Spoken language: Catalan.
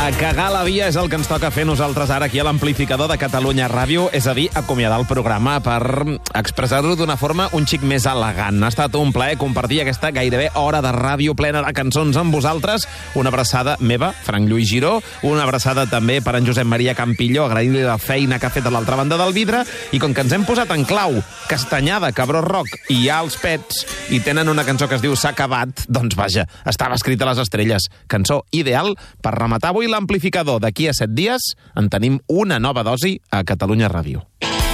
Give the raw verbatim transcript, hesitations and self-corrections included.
cagar la via és el que ens toca fer nosaltres ara aquí a l'amplificador de Catalunya Ràdio, és a dir, acomiadar el programa per expressar-ho d'una forma un xic més elegant. Ha estat un plaer compartir aquesta gairebé hora de ràdio plena de cançons amb vosaltres. Una abraçada meva, Frank Lluís Giró, una abraçada també per en Josep Maria Campillo, agraint-li la feina que ha fet a l'altra banda del vidre, i com que ens hem posat en clau Castanyada, Cabró Rock i ja els Pets, i tenen una cançó que es diu S'ha acabat, doncs vaja, estava escrita a les estrelles. Cançó ideal per rematar avui l'amplificador. D'aquí a set dies en tenim una nova dosi a Catalunya Ràdio.